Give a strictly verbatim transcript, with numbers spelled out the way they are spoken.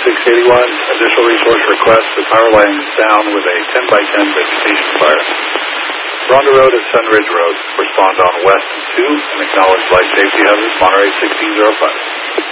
six eighty-one, additional resource request, the power line is down with a ten by ten vegetation fire. Ronda Road and Sunridge Road. Respond on West two and acknowledge life safety hazard, Monterey sixteen oh five.